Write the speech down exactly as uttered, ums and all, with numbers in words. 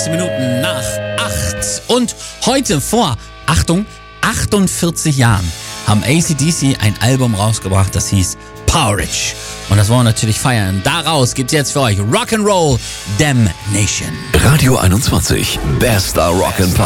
neunzehn Minuten nach acht. Und heute vor, Achtung, achtundvierzig Jahren haben A C D C ein Album rausgebracht, das hieß Porridge. Und das wollen wir natürlich feiern. Daraus gibt's jetzt für euch Rock'n'Roll Damnation. Radio einundzwanzig, bester Rock'n'Pop.